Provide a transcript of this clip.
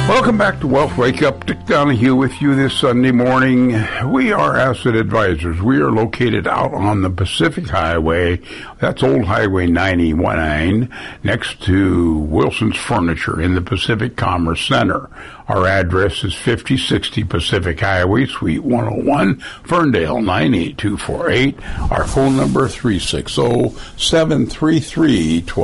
Welcome back to Wealth Wake Up. Dick Donahue with you this Sunday morning. We are asset advisors. We are located out on the Pacific Highway. That's Old Highway 99, next to Wilson's Furniture in the Pacific Commerce Center. Our address is 5060 Pacific Highway, Suite 101, Ferndale 98248. Our phone number 360-733-12.